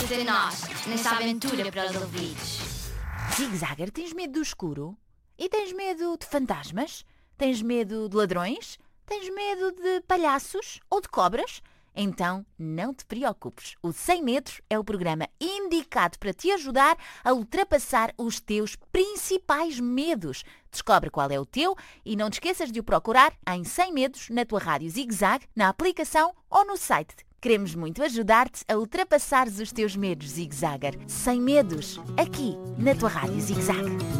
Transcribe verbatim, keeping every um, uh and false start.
até nós, nessa aventura para os ouvidos. Zig-Zagger, tens medo do escuro? E tens medo de fantasmas? Tens medo de ladrões? Tens medo de palhaços ou de cobras? Então, não te preocupes. O cem metros é o programa indicado para te ajudar a ultrapassar os teus principais medos. Descobre qual é o teu e não te esqueças de o procurar em cem metros na tua rádio Zig-Zag, na aplicação ou no site. Queremos muito ajudar-te a ultrapassares os teus medos, Zig-Zagger. Sem medos, aqui na tua rádio Zig-Zag.